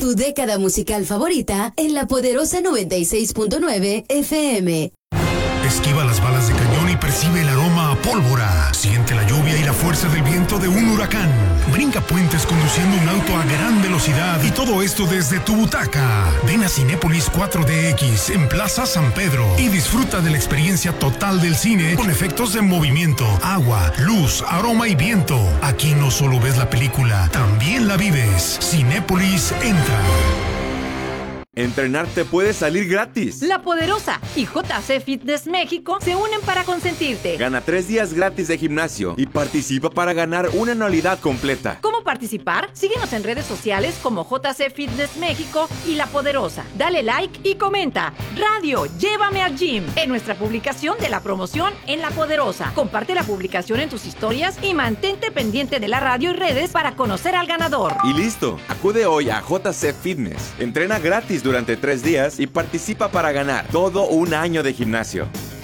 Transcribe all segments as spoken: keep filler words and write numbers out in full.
Tu década musical favorita en La Poderosa noventa y seis punto nueve F M. Esquiva las balas de cañón y percibe el aroma a pólvora. Siente la lluvia y la fuerza del viento de un huracán. Brinca puentes conduciendo un auto a gran velocidad y todo esto desde tu butaca. Ven a Cinépolis cuatro D X en Plaza San Pedro y disfruta de la experiencia total del cine con efectos de movimiento, agua, luz, aroma y viento. Aquí no solo ves la película, también la vives. Cinépolis entra. Entrenar te puede salir gratis. La Poderosa y J C Fitness México se unen para consentirte. Gana tres días gratis de gimnasio y participa para ganar una anualidad completa. ¿Cómo participar? Síguenos en redes sociales como J C Fitness México y La Poderosa. Dale like y comenta. Radio, llévame al gym. En nuestra publicación de la promoción en La Poderosa. Comparte la publicación en tus historias y mantente pendiente de la radio y redes para conocer al ganador. Y listo. Acude hoy a J C Fitness. Entrena gratis durante tres días y participa para ganar todo un año de gimnasio.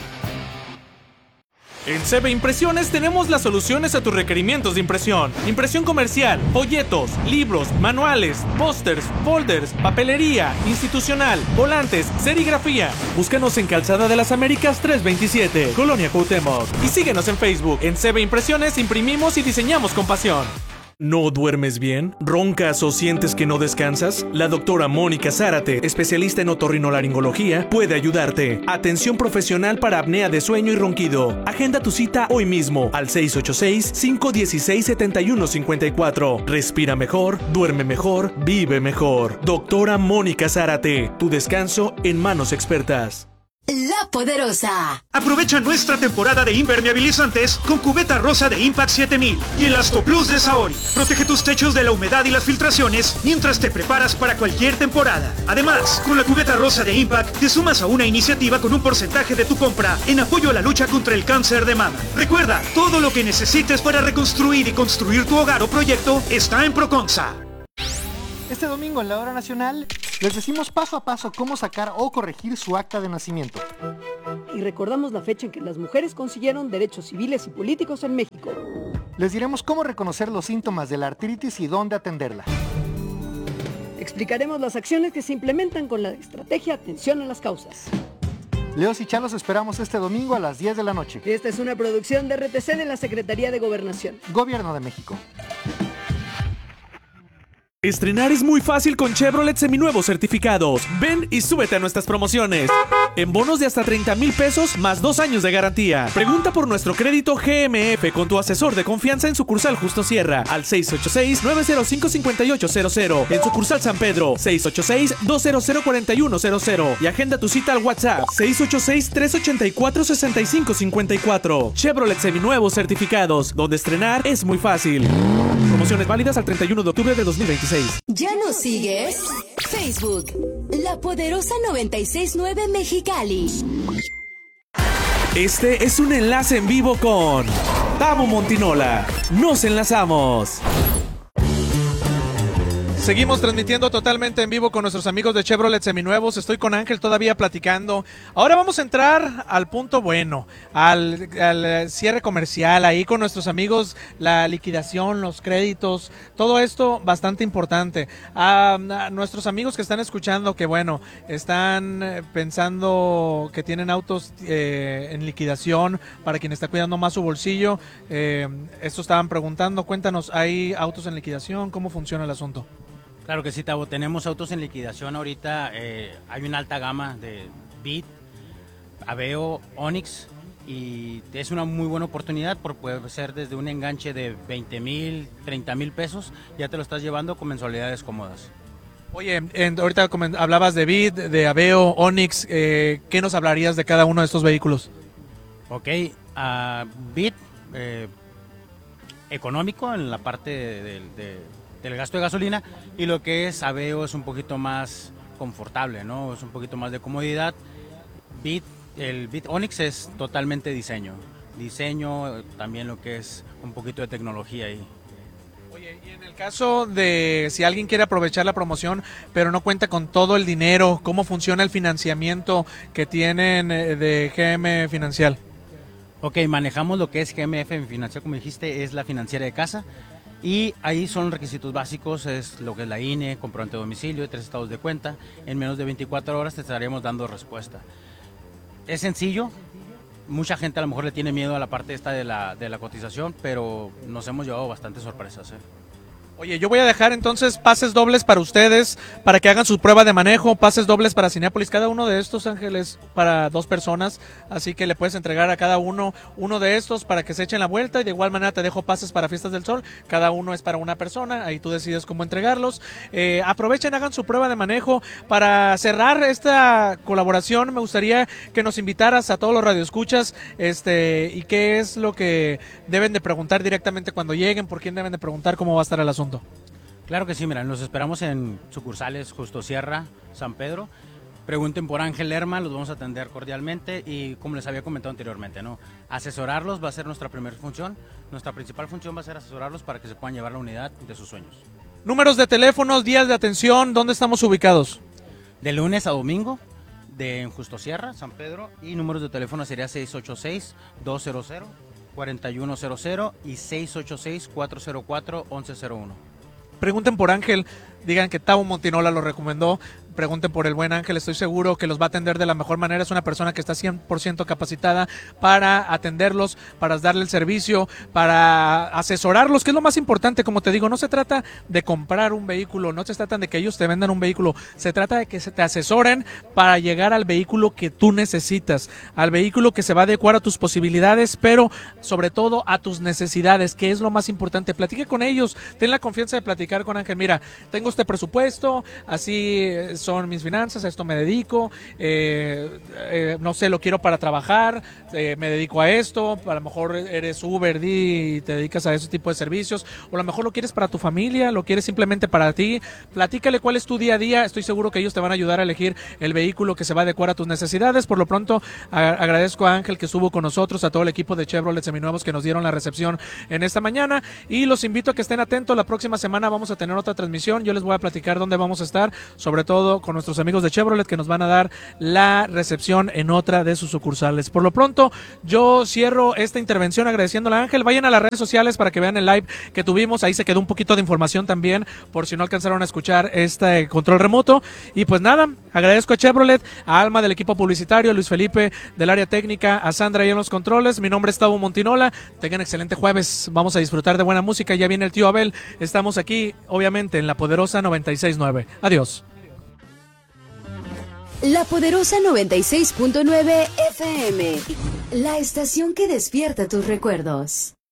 En C B Impresiones tenemos las soluciones a tus requerimientos de impresión. Impresión comercial, folletos, libros, manuales, pósters, folders, papelería, institucional, volantes, serigrafía. Búscanos en Calzada de las Américas trescientos veintisiete, Colonia Cuauhtémoc. Y síguenos en Facebook. En C B Impresiones imprimimos y diseñamos con pasión. ¿No duermes bien? ¿Roncas o sientes que no descansas? La doctora Mónica Zárate, especialista en otorrinolaringología, puede ayudarte. Atención profesional para apnea de sueño y ronquido. Agenda tu cita hoy mismo al seis ocho seis, cinco uno seis, siete uno cinco cuatro. Respira mejor, duerme mejor, vive mejor. Doctora Mónica Zárate, tu descanso en manos expertas. La Poderosa. Aprovecha nuestra temporada de impermeabilizantes con cubeta rosa de Impact siete mil y Elasco Plus de Saori. Protege tus techos de la humedad y las filtraciones mientras te preparas para cualquier temporada. Además, con la cubeta rosa de Impact te sumas a una iniciativa con un porcentaje de tu compra en apoyo a la lucha contra el cáncer de mama. Recuerda, todo lo que necesites para reconstruir y construir tu hogar o proyecto está en Proconsa. Este domingo en la Hora Nacional les decimos paso a paso cómo sacar o corregir su acta de nacimiento. Y recordamos la fecha en que las mujeres consiguieron derechos civiles y políticos en México. Les diremos cómo reconocer los síntomas de la artritis y dónde atenderla. Explicaremos las acciones que se implementan con la estrategia Atención a las Causas. Leos y Chalos esperamos este domingo a las diez de la noche. Esta es una producción de R T C de la Secretaría de Gobernación. Gobierno de México. Estrenar es muy fácil con Chevrolet seminuevos certificados. Ven y súbete a nuestras promociones. En bonos de hasta treinta mil pesos más dos años de garantía. Pregunta por nuestro crédito G M F con tu asesor de confianza en sucursal Justo Sierra al seis ocho seis, nueve cero cinco, cinco ocho cero cero. En sucursal San Pedro seis ocho seis, dos cero cero, cuatro uno cero cero. Y agenda tu cita al WhatsApp seis ocho seis, tres ocho cuatro, seis cinco cinco cuatro. Chevrolet seminuevos certificados, donde estrenar es muy fácil. Promociones válidas al treinta y uno de octubre de dos mil veintiséis. ¿Ya nos sigues? Facebook, La Poderosa noventa y seis punto nueve Mexicali. Este es un enlace en vivo con Tamo Montinola. Nos enlazamos. Seguimos transmitiendo totalmente en vivo con nuestros amigos de Chevrolet Seminuevos. Estoy con Ángel todavía platicando. Ahora vamos a entrar al punto bueno, al, al cierre comercial, ahí con nuestros amigos, la liquidación, los créditos, todo esto bastante importante. A, a nuestros amigos que están escuchando, que bueno, están pensando que tienen autos eh, en liquidación, para quien está cuidando más su bolsillo, eh, esto estaban preguntando. Cuéntanos, ¿hay autos en liquidación? ¿Cómo funciona el asunto? Claro que sí, Tavo, tenemos autos en liquidación ahorita, eh, hay una alta gama de Beat, Aveo, Onix, y es una muy buena oportunidad por puede ser desde un enganche de veinte mil, treinta mil pesos, ya te lo estás llevando con mensualidades cómodas. Oye, en, ahorita hablabas de Beat, de Aveo, Onix, eh, ¿qué nos hablarías de cada uno de estos vehículos? Ok, uh, Beat, eh, económico en la parte de... de, de del gasto de gasolina, y lo que es Aveo es un poquito más confortable, ¿no? Es un poquito más de comodidad. Beat, el Beat Onix es totalmente diseño. Diseño, también lo que es un poquito de tecnología ahí. Oye, y en el caso de si alguien quiere aprovechar la promoción, pero no cuenta con todo el dinero, ¿cómo funciona el financiamiento que tienen de G M Financial? Ok, manejamos lo que es G M F Financial, como dijiste, es la financiera de casa. Y ahí son requisitos básicos, es lo que es la I N E, comprobante de domicilio y tres estados de cuenta. En menos de veinticuatro horas te estaríamos dando respuesta. Es sencillo, mucha gente a lo mejor le tiene miedo a la parte esta de la, de la cotización, pero nos hemos llevado bastantes sorpresas, ¿eh? Oye, yo voy a dejar entonces pases dobles para ustedes, para que hagan su prueba de manejo, pases dobles para Cinépolis, cada uno de estos, Ángeles, para dos personas, así que le puedes entregar a cada uno uno de estos para que se echen la vuelta, y de igual manera te dejo pases para Fiestas del Sol, cada uno es para una persona, ahí tú decides cómo entregarlos. Eh, aprovechen, hagan su prueba de manejo. Para cerrar esta colaboración, me gustaría que nos invitaras a todos los radioescuchas, este, y qué es lo que deben de preguntar directamente cuando lleguen, por quién deben de preguntar, cómo va a estar el asunto. Claro que sí, mira, nos esperamos en sucursales Justo Sierra, San Pedro. Pregunten por Ángel Lerma, los vamos a atender cordialmente y como les había comentado anteriormente, ¿no? Asesorarlos va a ser nuestra primera función. Nuestra principal función va a ser asesorarlos para que se puedan llevar la unidad de sus sueños. Números de teléfonos, días de atención, ¿dónde estamos ubicados? De lunes a domingo, de en Justo Sierra, San Pedro, y números de teléfono sería seis ocho seis, dos cero cero, cuatro uno cero cero y seis ocho seis, cuatro cero cuatro, once cero uno. Pregunten por Ángel, digan que Tavo Montinola lo recomendó, pregunten por el buen Ángel, estoy seguro que los va a atender de la mejor manera. Es una persona que está cien por ciento capacitada para atenderlos, para darle el servicio, para asesorarlos, que es lo más importante. Como te digo, no se trata de comprar un vehículo, no se trata de que ellos te vendan un vehículo, se trata de que se te asesoren para llegar al vehículo que tú necesitas, al vehículo que se va a adecuar a tus posibilidades, pero sobre todo a tus necesidades, que es lo más importante. Platique con ellos, ten la confianza de platicar con Ángel. Mira, tengo este presupuesto, así son mis finanzas, a esto me dedico, eh, eh, no sé, lo quiero para trabajar, eh, me dedico a esto, a lo mejor eres Uber, Didi y te dedicas a ese tipo de servicios, o a lo mejor lo quieres para tu familia, lo quieres simplemente para ti. Platícale cuál es tu día a día, estoy seguro que ellos te van a ayudar a elegir el vehículo que se va a adecuar a tus necesidades. Por lo pronto, a, agradezco a Ángel que estuvo con nosotros, a todo el equipo de Chevrolet Seminuevos que nos dieron la recepción en esta mañana, y los invito a que estén atentos. La próxima semana vamos a tener otra transmisión, yo les voy a platicar dónde vamos a estar, sobre todo con nuestros amigos de Chevrolet que nos van a dar la recepción en otra de sus sucursales. Por lo pronto, yo cierro esta intervención agradeciéndole a Ángel. Vayan a las redes sociales para que vean el live que tuvimos, ahí se quedó un poquito de información también, por si no alcanzaron a escuchar este control remoto. Y pues nada, agradezco a Chevrolet, a Alma del equipo publicitario, a Luis Felipe del área técnica, a Sandra ahí en los controles. Mi nombre es Tavo Montinola, tengan excelente jueves, vamos a disfrutar de buena música, ya viene el tío Abel, estamos aquí obviamente en La Poderosa noventa y seis punto nueve. Adiós. La Poderosa noventa y seis punto nueve F M, la estación que despierta tus recuerdos.